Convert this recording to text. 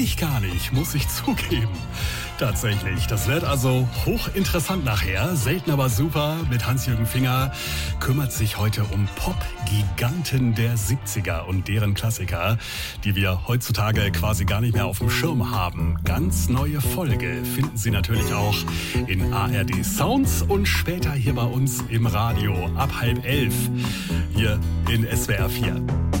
ich gar nicht, muss ich zugeben. Tatsächlich, das wird also hochinteressant nachher. Selten aber super mit Hans-Jürgen Finger. Kümmert sich heute um Pop-Giganten der 70er und deren Klassiker, die wir heutzutage quasi gar nicht mehr auf dem Schirm haben. Ganz neue Folge finden Sie natürlich auch in ARD Sounds und später hier bei uns im Radio ab 10:30 hier in SWR 4.